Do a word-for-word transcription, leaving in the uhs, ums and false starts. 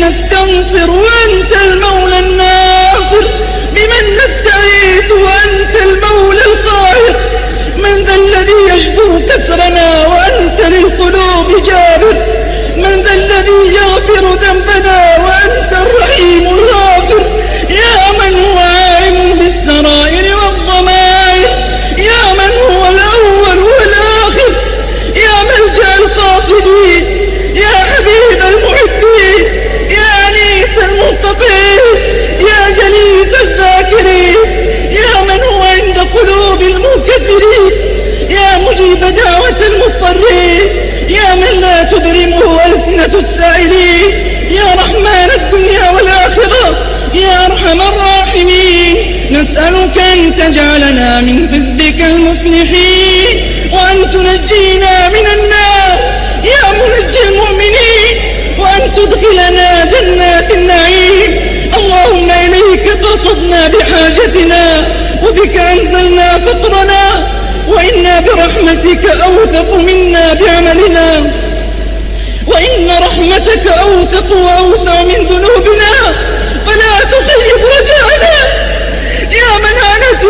نستنصر وأنت المولى الناصر، بمن نستعيذ وأنت المولى القاهر، من ذا الذي يجبر كسرنا وأنت للقلوب جابر، من ذا الذي يغفر ذنبنا وأنت الرحيم الغافر، يا من هو عالم بالسرائر والضمائر، يا من هو الأول والآخر، يا ملجأ القاصدين، يا حبيب المحبين، يا أنيس المنتقين، يا جليس الذاكرين، يا من هو عند قلوب المنكسرين، يا مجيب دعوة المضطرين، يا من لا تبرمه ألسنة السائلين، يا رحمن الدنيا والآخرة، يا أرحم الراحمين، نسألك أن تجعلنا من حزبك المفلحين، وأن تنجينا من النار يا منجي المؤمنين، وأن تدخلنا جنات النعيم. اللهم إليك قصدنا بحاجتنا، وبك أنزلنا فقرنا، وإنا برحمتك أوثق منا بعملنا، وإن رحمتك أوثق وأوسع من ذنوبنا، فلا تخيب رجاءنا يا من